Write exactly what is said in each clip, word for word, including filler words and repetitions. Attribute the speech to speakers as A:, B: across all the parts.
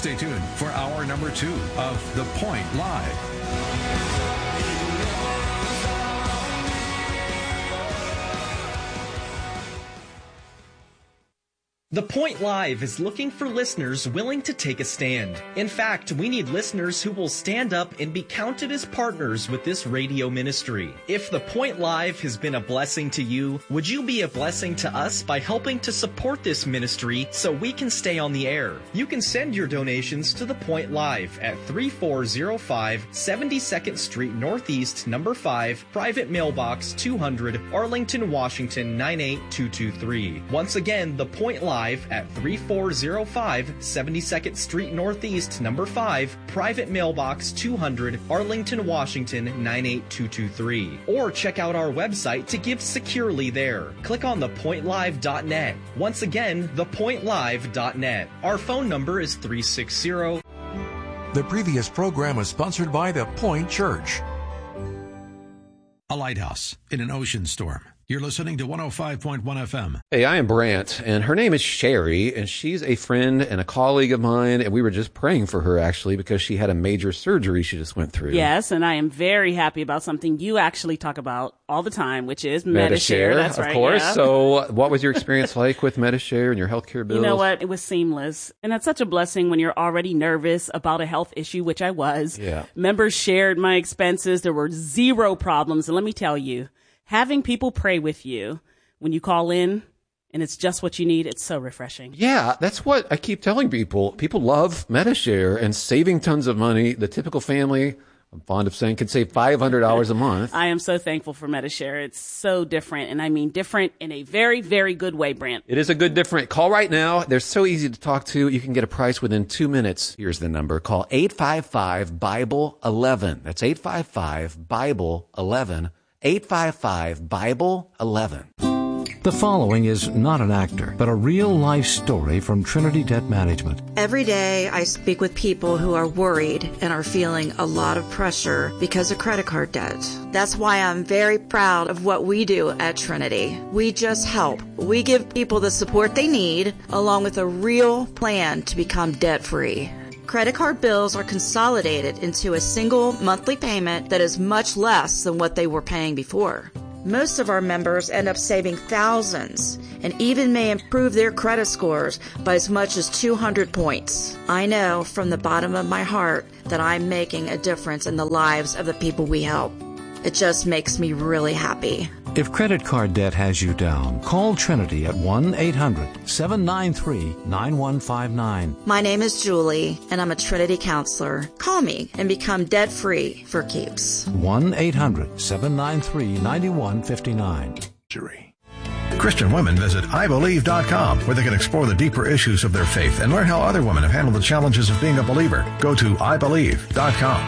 A: Stay tuned for hour number two of The Point Live.
B: The Point Live is looking for listeners willing to take a stand. In fact, we need listeners who will stand up and be counted as partners with this radio ministry. If The Point Live has been a blessing to you, would you be a blessing to us by helping to support this ministry so we can stay on the air? You can send your donations to The Point Live at three four zero five seventy-second Street Northeast, number five, Private Mailbox two hundred, Arlington, Washington nine eight two two three. Once again, The Point Live at three four zero five seventy-second Street Northeast, number five, Private Mailbox two hundred, Arlington, Washington nine eight two two three. Or check out our website to give securely there. Click on the point live dot net. Once again, the point live dot net. Our phone number is three six zero.
C: The previous program was sponsored by The Point Church.
A: A lighthouse in an ocean storm. You're listening to one oh five point one F M.
D: Hey, I am Brant, and her name is Sherry, and she's a friend and a colleague of mine, and we were just praying for her, actually, because she had a major surgery she just went through.
E: Yes, and I am very happy about something you actually talk about all the time, which is
D: Metashare.
E: Metashare. That's right,
D: of course.
E: yeah.
D: So what was your experience like with Metashare and your healthcare bills?
E: You know what? It was seamless. And that's such a blessing when you're already nervous about a health issue, which I was.
D: Yeah.
E: Members shared my expenses. There were zero problems. And let me tell you, having people pray with you when you call in and it's just what you need, it's so refreshing.
D: Yeah, that's what I keep telling people. People love Metashare and saving tons of money. The typical family, I'm fond of saying, can save five hundred dollars a month.
E: I am so thankful for Metashare. It's so different, and I mean different in a very, very good way, Brant.
D: It is a good different. Call right now. They're so easy to talk to. You can get a price within two minutes. Here's the number. Call eight five five, Bible eleven. That's eight five five, Bible eleven. eight five five, Bible eleven.
C: The following is not an actor, but a real-life story from Trinity Debt Management.
F: Every day I speak with people who are worried and are feeling a lot of pressure because of credit card debt. That's why I'm very proud of what we do at Trinity. We just help. We give people the support they need, along with a real plan to become debt-free. Credit card bills are consolidated into a single monthly payment that is much less than what they were paying before. Most of our members end up saving thousands and even may improve their credit scores by as much as two hundred points. I know from the bottom of my heart that I'm making a difference in the lives of the people we help. It just makes me really happy.
C: If credit card debt has you down, call Trinity at one eight hundred, seven nine three, nine one five nine.
F: My name is Julie, and I'm a Trinity counselor. Call me and become debt-free for keeps.
C: one eight hundred, seven nine three, nine one five nine.
A: Christian women visit I believe dot com, where they can explore the deeper issues of their faith and learn how other women have handled the challenges of being a believer. Go to I believe dot com.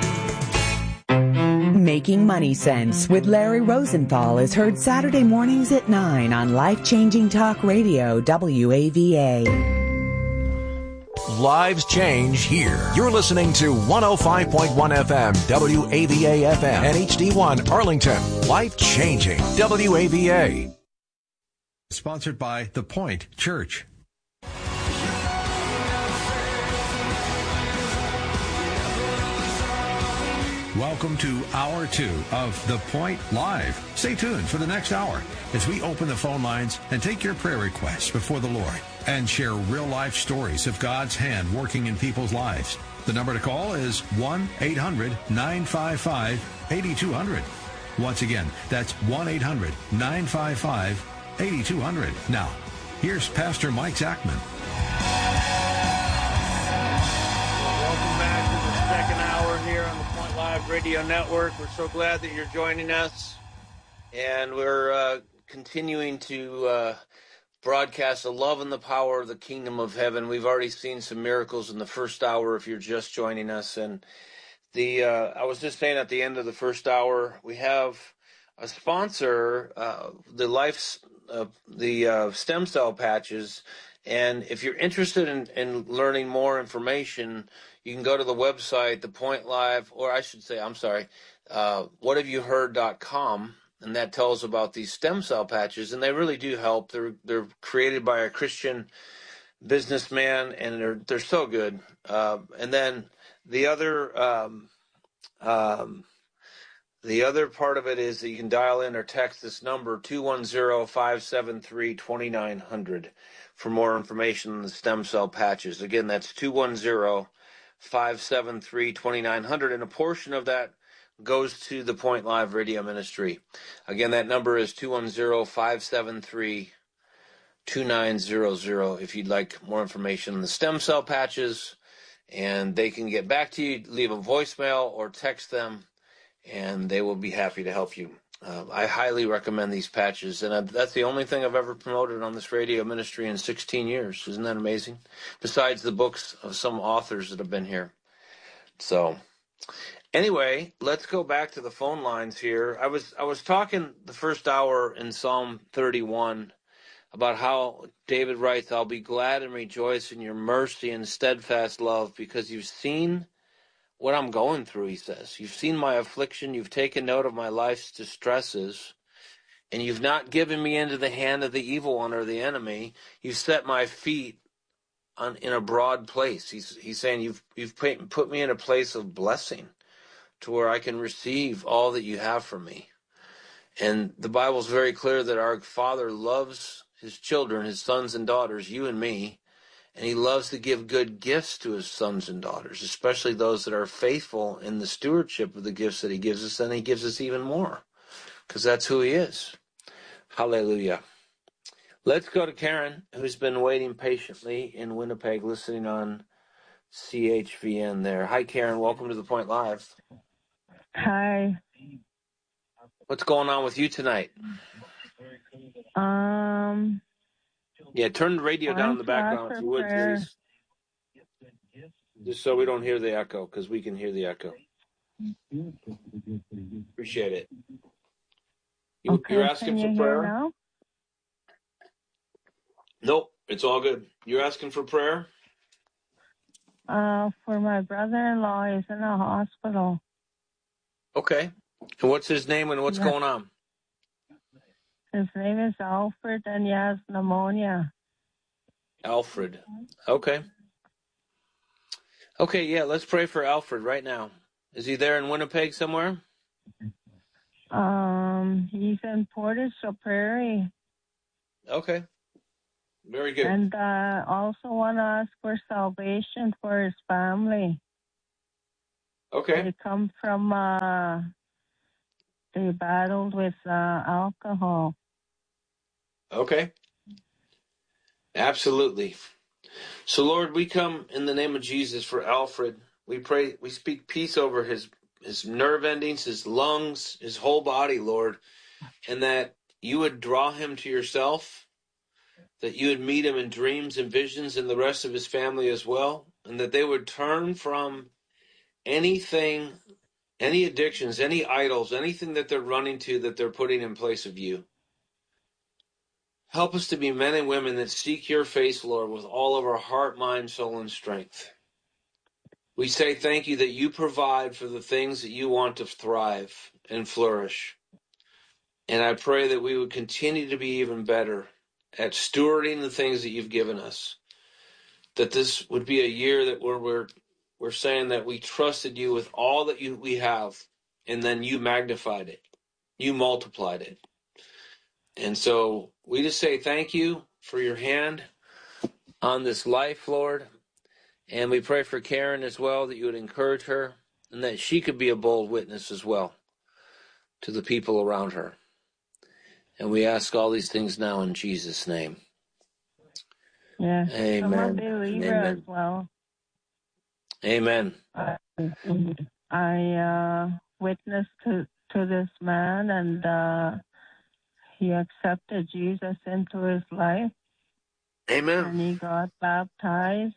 G: Making Money Sense with Larry Rosenthal is heard Saturday mornings at nine on Life-Changing Talk Radio, W A V A.
C: Lives change here. You're listening to one oh five point one F M, W A V A F M, and H D one Arlington. Life-changing, W A V A.
A: Sponsored by The Point Church. Welcome to Hour two of The Point Live. Stay tuned for the next hour as we open the phone lines and take your prayer requests before the Lord and share real-life stories of God's hand working in people's lives. The number to call is one eight hundred, nine five five, eight two zero zero. Once again, that's one eight hundred, nine five five, eight two zero zero. Now, here's Pastor Mike Zachman.
H: Welcome back to the second hour here on the Point Live Radio Network. We're so glad that you're joining us, and we're uh, continuing to uh, broadcast the love and the power of the kingdom of heaven. We've already seen some miracles in the first hour if you're just joining us, and the uh, I was just saying at the end of the first hour, we have a sponsor, uh, the Life, uh, the uh, stem cell patches, and if you're interested in, in learning more information, you can go to the website, The Point Live, or I should say, I'm sorry, uh, what have you heard dot com, and that tells about these stem cell patches, and they really do help. They're they're created by a Christian businessman, and they're they're so good. Uh, and then the other um, um, the other part of it is that you can dial in or text this number two one zero, five seven three, two nine zero zero for more information on the stem cell patches. Again, that's two one zero, five seven three, two nine zero zero, and a portion of that goes to the Point Live Radio Ministry. Again, that number is two one zero, five seven three, two nine zero zero if you'd like more information on the stem cell patches, and they can get back to you, leave a voicemail or text them, and they will be happy to help you. Uh, I highly recommend these patches, and I, that's the only thing I've ever promoted on this radio ministry in sixteen years. Isn't that amazing? Besides the books of some authors that have been here. So anyway, let's go back to the phone lines here. I was I was talking the first hour in Psalm thirty-one about how David writes, I'll be glad and rejoice in your mercy and steadfast love, because you've seen what I'm going through, he says. You've seen my affliction, you've taken note of my life's distresses, and you've not given me into the hand of the evil one or the enemy. You've set my feet on, in a broad place. He's he's saying you've you've put me in a place of blessing to where I can receive all that you have for me. And the Bible's very clear that our Father loves his children, his sons and daughters, you and me, and he loves to give good gifts to his sons and daughters, especially those that are faithful in the stewardship of the gifts that he gives us, and he gives us even more, because that's who he is. Hallelujah. Let's go to Karen, who's been waiting patiently in Winnipeg, listening on C H V N there. Hi, Karen. Welcome to The Point Live.
I: Hi.
H: What's going on with you tonight?
I: Um.
H: Yeah, turn the radio down in the background if you would,
I: prayer.
H: please. Just so we don't hear the echo, because we can hear the echo. Appreciate it. You,
I: Okay,
H: you're asking
I: can you
H: for prayer?
I: hear now?
H: Nope, it's all good. You're asking for prayer?
I: Uh, for my brother-in-law, he's in a hospital.
H: Okay. And what's his name and what's
I: Yeah.
H: going on?
I: His name is Alfred, and he has pneumonia.
H: Alfred. Okay. Okay, yeah, let's pray for Alfred right now. Is he there in Winnipeg somewhere?
I: Um, he's in Portage-la Prairie.
H: Okay. Very good.
I: And uh, also want to ask for salvation for his family.
H: Okay.
I: They come from, uh, they battled with uh, alcohol.
H: Okay. Absolutely. So, Lord, we come in the name of Jesus for Alfred. We pray, we speak peace over his, his nerve endings, his lungs, his whole body, Lord, and that you would draw him to yourself, that you would meet him in dreams and visions, and the rest of his family as well, and that they would turn from anything, any addictions, any idols, anything that they're running to that they're putting in place of you. Help us to be men and women that seek your face, Lord, with all of our heart, mind, soul, and strength. We say thank you that you provide for the things that you want to thrive and flourish. And I pray that we would continue to be even better at stewarding the things that you've given us. That this would be a year that we're we're, we're saying that we trusted you with all that you we have, and then you magnified it. You multiplied it. And so we just say thank you for your hand on this life, Lord. And we pray for Karen as well, that you would encourage her and that she could be a bold witness as well to the people around her. And we ask all these things now in Jesus' name.
I: Yeah.
H: Amen.
I: I'm a believer
H: Amen.
I: as well.
H: Amen.
I: I, I uh, witnessed to, to this man, and uh, he accepted Jesus into his life.
H: Amen.
I: And he got baptized.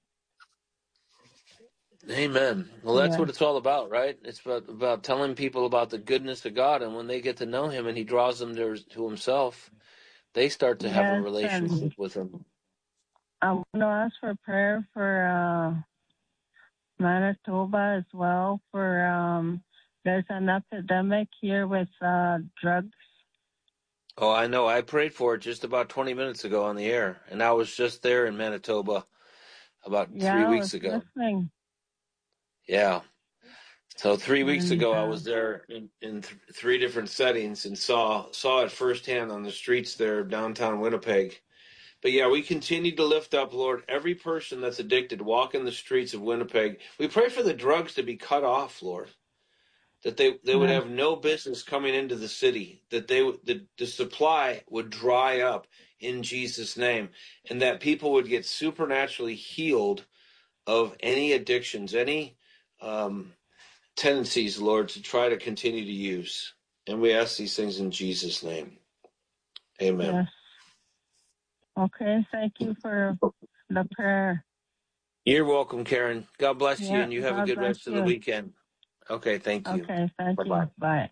H: Amen. Well, that's
I: Yeah.
H: what it's all about, right? It's about, about telling people about the goodness of God, and when they get to know him and he draws them to, to himself, they start to have
I: Yes,
H: a relationship with him.
I: I want to ask for prayer for uh, Manitoba as well. For um, there's an epidemic here with uh, drugs.
H: Oh, I know. I prayed for it just about twenty minutes ago on the air, and I was just there in Manitoba about
I: Yeah,
H: three
I: I was
H: weeks ago.
I: listening.
H: Yeah. So three weeks
I: And
H: ago, I
I: uh,
H: was there in, in th- three different settings and saw saw it firsthand on the streets there of downtown Winnipeg. But yeah, we continue to lift up, Lord, every person that's addicted, walk in the streets of Winnipeg. We pray for the drugs to be cut off, Lord, that they, they would
I: yes,
H: have no business coming into the city, that they would- the, the supply would dry up in Jesus' name, and that people would get supernaturally healed of any addictions, any um, tendencies, Lord, to try to continue to use. And we ask these things in Jesus' name. Amen.
I: yes. Okay, thank you for the prayer.
H: You're welcome, Karen. God bless you,
I: Yeah,
H: and you have a
I: God
H: good
I: bless
H: rest of the
I: you.
H: weekend. Okay, thank you.
I: Okay, thank
H: Bye-bye.
I: you. Bye.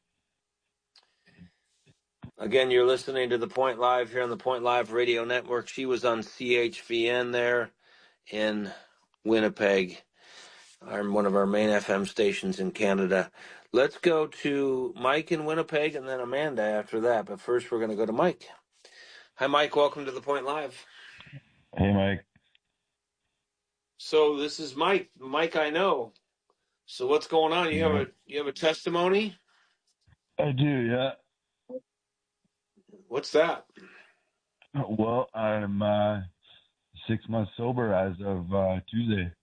H: Again, you're listening to The Point Live here on the Point Live Radio Network. She was on C H V N there in Winnipeg, our, one of our main F M stations in Canada. Let's go to Mike in Winnipeg and then Amanda after that. But first, we're going to go to Mike. Hi, Mike. Welcome to The Point Live.
J: Hey, Mike.
H: So this is Mike. Mike, I know. So what's going on? You
J: Yeah.
H: have a you have a testimony?
J: I do, yeah.
H: What's that?
J: Well, I'm uh, six months sober as of uh, Tuesday.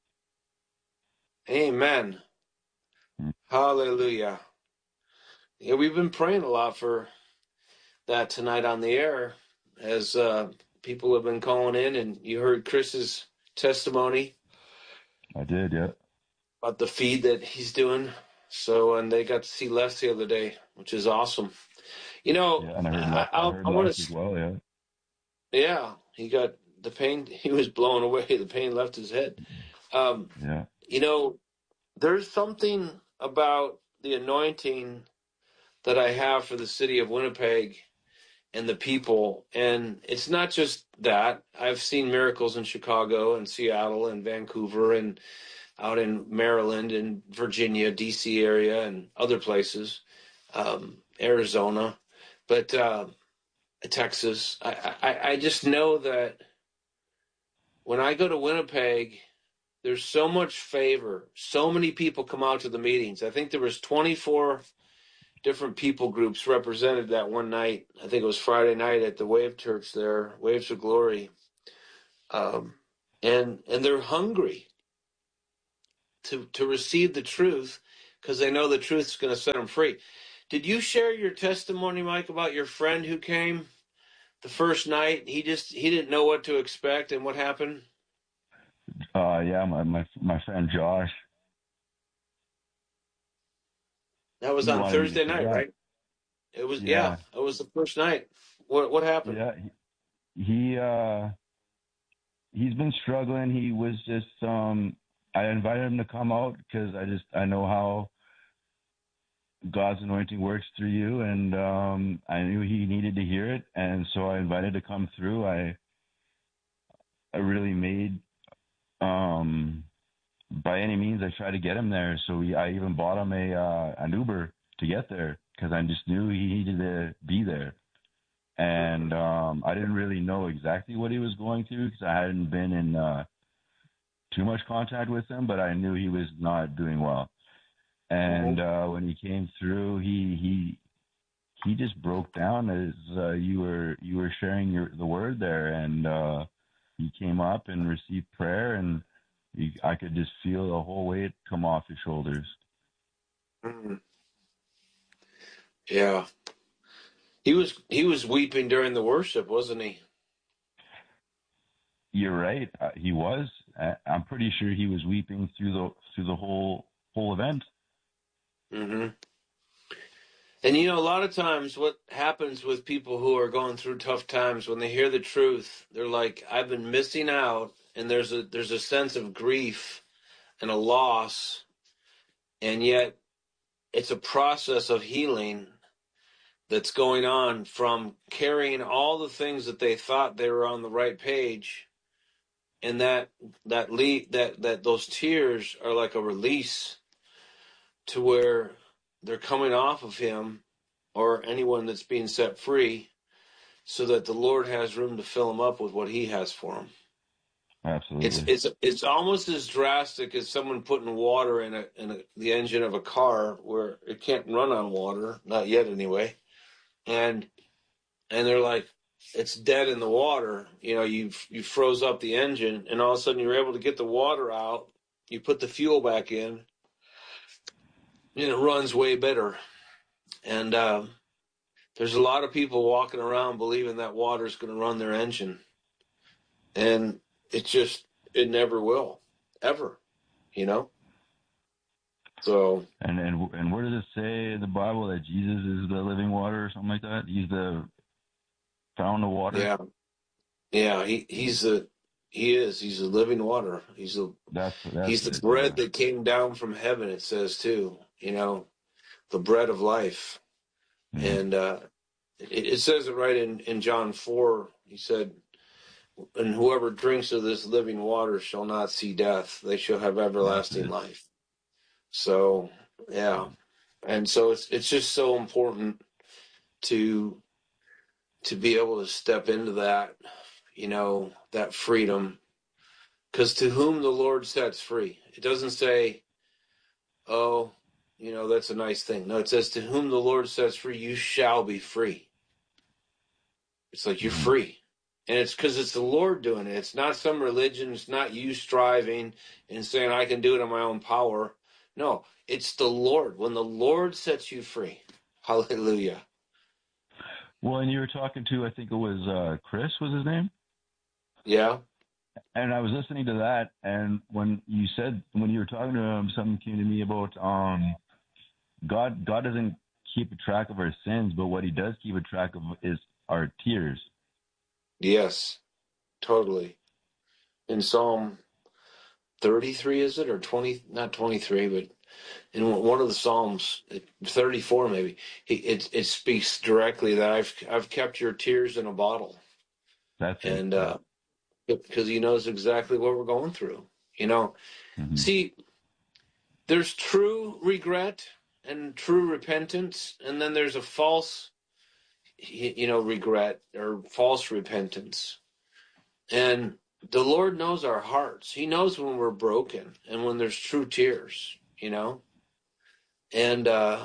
H: Amen.
J: Hmm.
H: Hallelujah. Yeah, we've been praying a lot for that tonight on the air as uh, people have been calling in, and you heard Chris's testimony
J: I did, yeah.
H: about the feed that he's doing. So, and they got to see Les the other day, which is awesome. You know,
J: Yeah, and I heard,
H: I,
J: La-
H: I,
J: I heard
H: I want
J: last as
H: to,
J: well, yeah.
H: yeah, he got the pain. He was blown away. The pain left his head. Um,
J: Yeah.
H: you know, there's something about the anointing that I have for the city of Winnipeg and the people. And it's not just that. I've seen miracles in Chicago and Seattle and Vancouver and out in Maryland and Virginia, D C area and other places, um, Arizona, but uh, Texas. I, I, I just know that when I go to Winnipeg, there's so much favor. So many people come out to the meetings. I think there was twenty-four different people groups represented that one night. I think it was Friday night at the Wave Church there, Waves of Glory. Um, and and they're hungry to, to receive the truth because they know the truth is going to set them free. Did you share your testimony, Mike, about your friend who came the first night? He just he didn't know what to expect, and what happened?
J: Uh, yeah, my, my my friend Josh.
H: That was
J: You
H: on
J: wanted me to
H: Thursday
J: share
H: night,
J: that?
H: right? It was
J: Yeah.
H: yeah, it was the first night. What what happened?
J: Yeah, he, he uh he's been struggling. He was just um I invited him to come out because I just I know how God's anointing works through you, and um I knew he needed to hear it, and so I invited to come through. I I really made um by any means I tried to get him there. So we, I even bought him a uh, an Uber to get there because I just knew he needed to be there. And um, I didn't really know exactly what he was going through because I hadn't been in uh, too much contact with him, but I knew he was not doing well. And uh, when he came through, he he he just broke down as uh, you were you were sharing your the word there, and uh, he came up and received prayer, and he, I could just feel the whole weight come off his shoulders.
H: Mm-hmm. Yeah. He was he was weeping during the worship, wasn't he?
J: You're right. Uh, he was. Uh, I'm pretty sure he was weeping through the through the whole whole event.
H: Mm-hmm. And you know, a lot of times what happens with people who are going through tough times, when they hear the truth, they're like, I've been missing out, and there's a there's a sense of grief and a loss, and yet it's a process of healing that's going on from carrying all the things that they thought they were on the right page, and that that lead that that those tears are like a release to where they're coming off of him or anyone that's being set free, so that the Lord has room to fill them up with what he has for them.
J: Absolutely.
H: It's it's it's almost as drastic as someone putting water in a in a, the engine of a car where it can't run on water, not yet anyway. And and they're like, it's dead in the water. You know, you you froze up the engine, and all of a sudden you're able to get the water out. You put the fuel back in, and it runs way better. And uh, there's a lot of people walking around believing that water is going to run their engine, and it just it never will, ever. You know. So.
J: And and and where does it say in the Bible that Jesus is the living water or something like that? He's the fountain of water.
H: Yeah. Yeah. He he's the. He is. He's the living water. He's the
J: that's, that's
H: he's the
J: it,
H: bread
J: yeah.
H: that came down from heaven, it says too. You know, the bread of life. Mm-hmm. And uh, it, it says it right in, in John four. He said, and whoever drinks of this living water shall not see death. They shall have everlasting life. So, yeah. And so it's it's just so important to to be able to step into that, you know, that freedom, because to whom the Lord sets free, it doesn't say, oh, you know, that's a nice thing. No, it says to whom the Lord sets free, you shall be free. It's like you're free. And it's because it's the Lord doing it. It's not some religion. It's not you striving and saying, I can do it in my own power. No, it's the Lord. When the Lord sets you free, hallelujah.
J: Well, and you were talking to, I think it was uh, Chris was his name?
H: Yeah.
J: And I was listening to that, and when you said, when you were talking to him, something came to me about um, God God doesn't keep a track of our sins, but what he does keep a track of is our tears.
H: Yes, totally. In Psalm thirty-three, is it? Or twenty, not twenty-three, but in one of the Psalms, thirty-four maybe, it it speaks directly that I've I've kept your tears in a bottle.
J: That's it.
H: And uh, because he knows exactly what we're going through. You know, mm-hmm. See, there's true regret and true repentance, and then there's a false, you know, regret or false repentance. And the Lord knows our hearts. He knows when we're broken and when there's true tears, you know. And uh,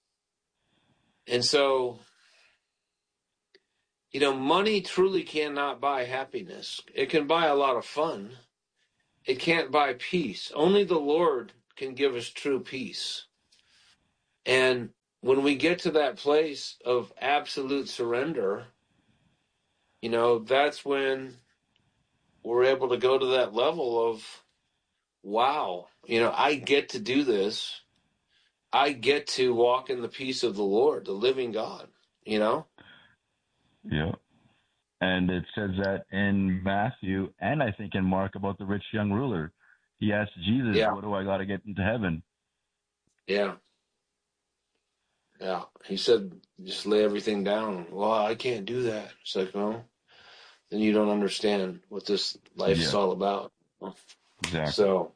H: and so, you know, money truly cannot buy happiness. It can buy a lot of fun. It can't buy peace. Only the Lord can give us true peace. And when we get to that place of absolute surrender, you know, that's when we're able to go to that level of, wow, you know, I get to do this. I get to walk in the peace of the Lord, the living God, you know?
J: Yeah. And it says that in Matthew and I think in Mark about the rich young ruler. He asked Jesus, yeah. What do I got to get into heaven?
H: Yeah. Yeah. He said, just lay everything down. Well, I can't do that. It's like, well, then you don't understand what this life yeah. is all about.
J: Exactly.
H: So,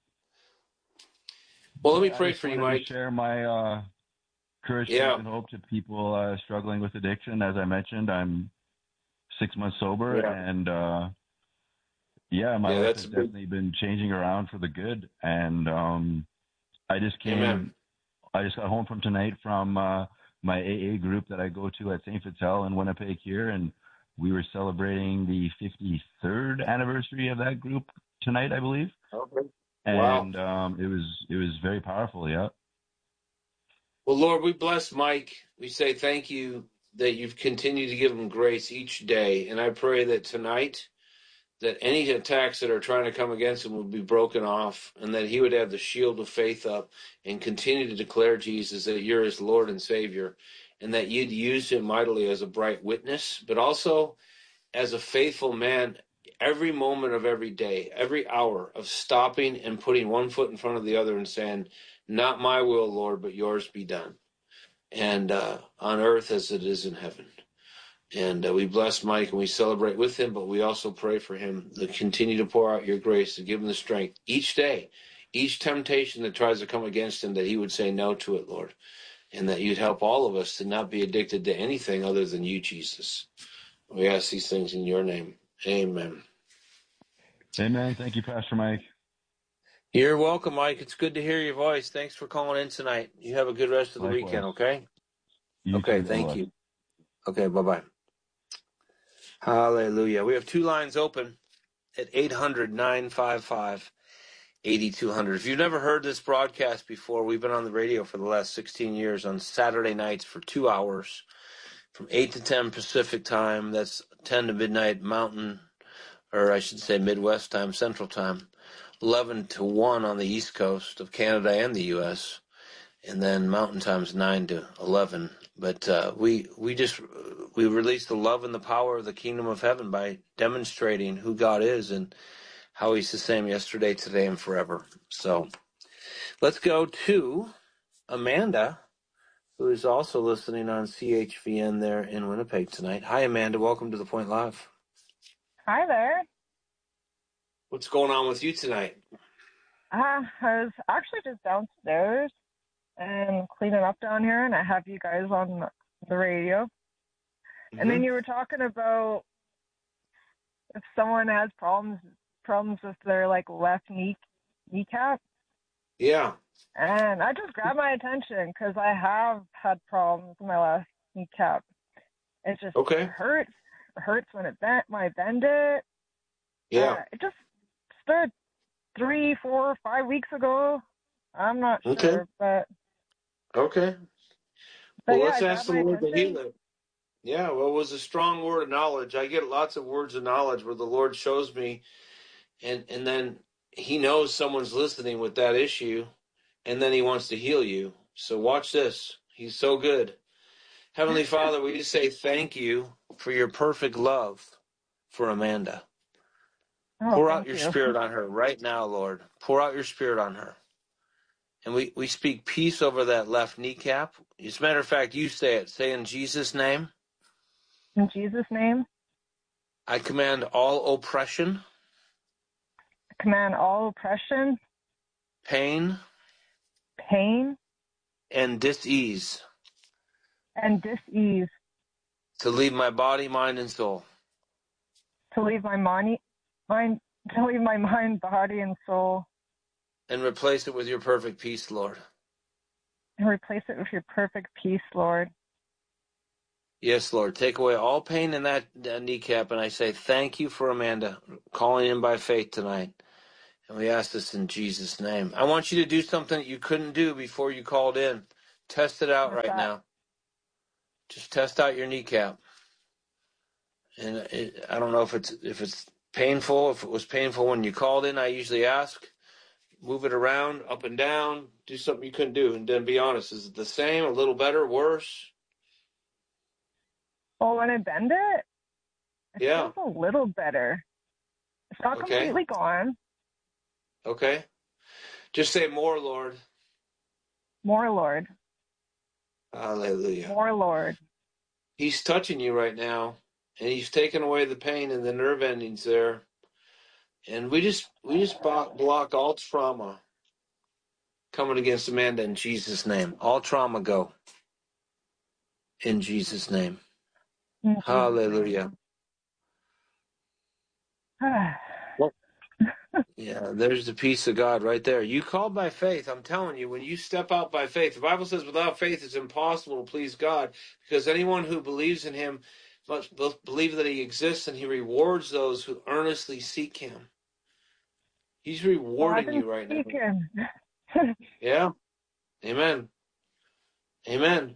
H: well, let me
J: yeah,
H: pray for you, Mike.
J: To share my uh, courage
H: yeah.
J: and hope to people uh, struggling with addiction. As I mentioned, I'm six months sober,
H: yeah.
J: and uh, yeah, my
H: yeah,
J: life
H: that's
J: has
H: big...
J: definitely been changing around for the good. And um, I just came,
H: Amen.
J: I just got home from tonight from uh, my A A group that I go to at Saint Vital in Winnipeg here, and we were celebrating the fifty-third anniversary of that group tonight, I believe.
H: Okay.
J: And
H: wow.
J: um, it was it was very powerful, yeah.
H: Well, Lord, we bless Mike. We say thank you that you've continued to give him grace each day. And I pray that tonight that any attacks that are trying to come against him would be broken off, and that he would have the shield of faith up and continue to declare, Jesus, that you're his Lord and Savior, and that you'd use him mightily as a bright witness, but also as a faithful man every moment of every day, every hour of stopping and putting one foot in front of the other and saying, not my will, Lord, but yours be done. And uh, on earth as it is in heaven. And uh, we bless Mike and we celebrate with him, but we also pray for him to continue to pour out your grace, to give him the strength each day, each temptation that tries to come against him, that he would say no to it, Lord. And that you'd help all of us to not be addicted to anything other than you, Jesus. We ask these things in your name. Amen.
J: Amen. Thank you, Pastor Mike.
H: You're welcome, Mike. It's good to hear your voice. Thanks for calling in tonight. You have a good rest of the
J: Likewise.
H: weekend, okay?
J: You
H: okay,
J: too,
H: thank
J: God
H: you. Okay, bye-bye. Hallelujah. We have two lines open at eight hundred, nine five five, eight two hundred. If you've never heard this broadcast before, we've been on the radio for the last sixteen years on Saturday nights for two hours from eight to ten Pacific time. That's ten to midnight Mountain, or I should say Midwest time, Central time. eleven to one on the East Coast of Canada and the U S, and then Mountain Time's nine to eleven. But uh, we we just we release the love and the power of the kingdom of heaven by demonstrating who God is and how He's the same yesterday, today, and forever. So let's go to Amanda, who is also listening on C H V N there in Winnipeg tonight. Hi, Amanda. Welcome to The Point Live.
K: Hi there.
H: What's going on with you tonight?
K: Uh, I was actually just downstairs and cleaning up down here, and I have you guys on the radio. Mm-hmm. And then you were talking about if someone has problems problems with their like left knee kneecap.
H: Yeah.
K: And I just grabbed my attention because I have had problems with my left kneecap. It just
H: okay.
K: hurts. It hurts when it bent when I bend it.
H: Yeah.
K: Uh, it just started three, four, five weeks ago. I'm not sure,
H: okay.
K: but
H: okay.
K: But
H: well,
K: yeah,
H: let's ask the Lord to
K: attention.
H: heal it. Yeah, well, it was a strong word of knowledge. I get lots of words of knowledge where the Lord shows me, and and then He knows someone's listening with that issue, and then He wants to heal you. So watch this. He's so good. Heavenly Father, we just say thank you for your perfect love for Amanda.
K: Oh,
H: Pour out your
K: you.
H: spirit on her right now, Lord. Pour out your spirit on her. And we, we speak peace over that left kneecap. As a matter of fact, you say it. Say in Jesus' name.
K: In Jesus' name.
H: I command all oppression.
K: I command all oppression.
H: Pain.
K: Pain.
H: And dis-ease.
K: And dis-ease.
H: To leave my body, mind, and soul.
K: To leave my money, mind, to leave my mind, body, and soul.
H: And replace it with your perfect peace, Lord.
K: And replace it with your perfect peace, Lord.
H: Yes, Lord. Take away all pain in that uh, kneecap, and I say thank you for Amanda calling in by faith tonight. And we ask this in Jesus' name. I want you to do something that you couldn't do before you called in. Test it out
K: What's
H: right
K: that?
H: now. Just test out your kneecap. And it, I don't know if it's if it's painful. If it was painful when you called in, I usually ask. Move it around, up and down. Do something you couldn't do. And then be honest. Is it the same, a little better, worse?
K: Well, when I bend it, it
H: Yeah.
K: feels a little better. It's not
H: Okay.
K: completely gone.
H: Okay. Just say more, Lord.
K: More, Lord.
H: Hallelujah.
K: More, Lord.
H: He's touching you right now, and He's taking away the pain and the nerve endings there. And we just we just block, block all trauma coming against Amanda in Jesus' name. All trauma go. In Jesus' name.
K: In Jesus'
H: Hallelujah.
K: name.
H: Well, yeah, there's the peace of God right there. You called by faith. I'm telling you, when you step out by faith, the Bible says without faith it's impossible to please God, because anyone who believes in Him must believe that He exists, and He rewards those who earnestly seek Him. He's rewarding you right
K: speaking.
H: now. Yeah. Amen. Amen.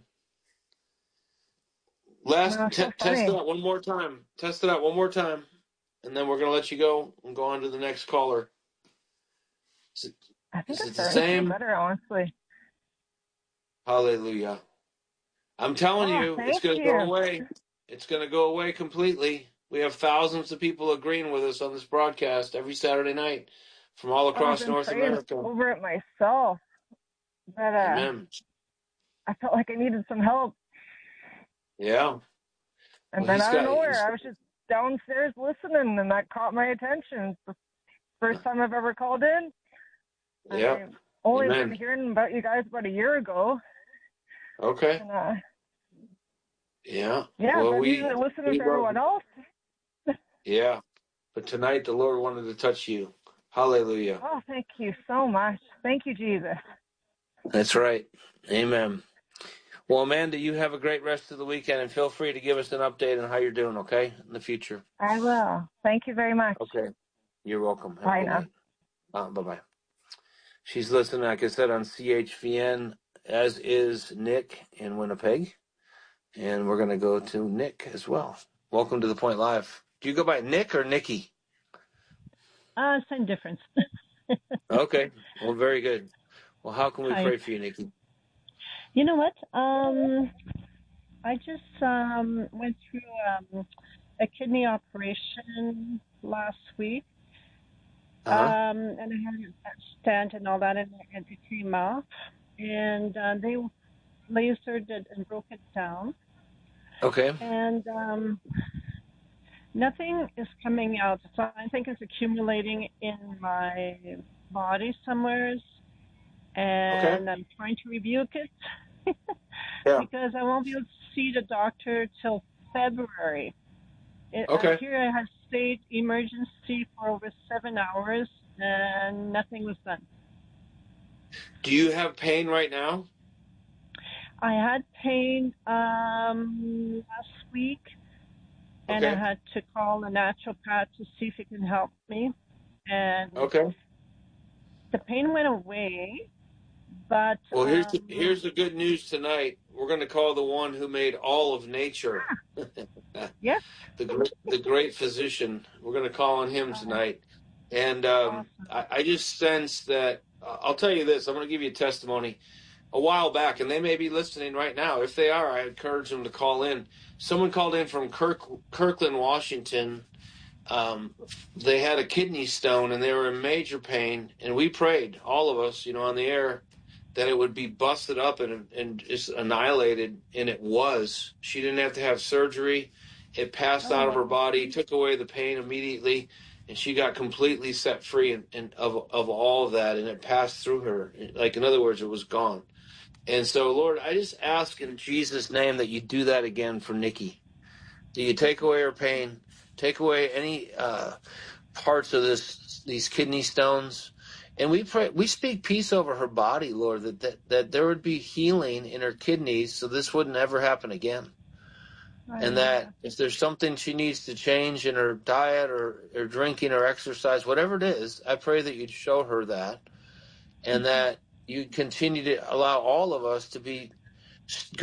H: Last,
K: No,
H: t-
K: so
H: test it out one more time. Test it out one more time, and then we're going to let you go and go on to the next caller. Is it,
K: I think
H: is
K: it's
H: it the
K: starting to
H: same?
K: feel better, honestly.
H: Hallelujah. I'm telling
K: Oh,
H: you,
K: thank
H: it's going to
K: you.
H: go away. It's going to go away completely. We have thousands of people agreeing with us on this broadcast every Saturday night from all
K: Oh, I've
H: across
K: been
H: North
K: praying
H: America.
K: over it myself, but uh,
H: Amen.
K: I felt like I needed some help.
H: Yeah.
K: And
H: Well,
K: then
H: he's
K: out of
H: got-
K: nowhere,
H: he's-
K: I was just downstairs listening, and that caught my attention. It's the first time I've ever called in.
H: Yeah.
K: I only
H: Amen.
K: been hearing about you guys about a year ago.
H: Okay.
K: And, uh,
H: Yeah.
K: Yeah,
H: Well,
K: but
H: we,
K: he's listening
H: we
K: to
H: love
K: everyone
H: you.
K: else.
H: Yeah. But tonight the Lord wanted to touch you. Hallelujah.
K: Oh, thank you so much. Thank you, Jesus.
H: That's right. Amen. Well, Amanda, you have a great rest of the weekend, and feel free to give us an update on how you're doing, okay, in the future.
K: I will. Thank you very much.
H: Okay. You're welcome. Have
K: Bye
H: a good
K: now.
H: night. Uh, bye-bye. She's listening, like I said, on C H V N, as is Nick in Winnipeg. And we're going to go to Nick as well. Welcome to The Point Live. Do you go by Nick or Nikki?
L: Uh, same difference.
H: Okay. Well, very good. Well, how can we
L: Hi.
H: pray for you, Nikki?
L: You know what? Um, I just um, went through um, a kidney operation last week.
H: Uh-huh.
L: Um, and I had a stent and all that, and, and it came off. And uh, they lasered it and broke it down.
H: Okay.
L: And um, nothing is coming out. So I think it's accumulating in my body somewhere. And
H: Okay.
L: I'm trying to rebuke it
H: Yeah.
L: because I won't be able to see the doctor till February. It,
H: Okay.
L: uh, here I had state emergency for over seven hours and nothing was done.
H: Do you have pain right now?
L: I had pain um, last week, and
H: Okay.
L: I had to call a naturopath to see if he can help me. And
H: Okay.
L: the pain went away, but
H: Well, here's the,
L: um,
H: here's the good news tonight. We're going to call the one who made all of nature.
L: Yes.
H: the great, the great physician. We're going to call on him tonight. And um, I, I just sense that, uh, I'll tell you this, I'm going to give you a testimony. A while back, and they may be listening right now. If they are, I encourage them to call in. Someone called in from Kirk, Kirkland, Washington. Um, they had a kidney stone, and they were in major pain. And we prayed, all of us, you know, on the air, that it would be busted up and, and just annihilated, and it was. She didn't have to have surgery. It passed
L: Oh,
H: out of her
L: wow.
H: body, took away the pain immediately, and she got completely set free and, and of, of all of that, and it passed through her. Like, in other words, it was gone. And so, Lord, I just ask in Jesus' name that you do that again for Nikki. Do you take away her pain, take away any uh, parts of this, these kidney stones, and we pray, we speak peace over her body, Lord, that, that that there would be healing in her kidneys, so this wouldn't ever happen again.
L: I
H: And that if there's something she needs to change in her diet or, or drinking or exercise, whatever it is, I pray that you'd show her that, and that you continue to allow all of us to be good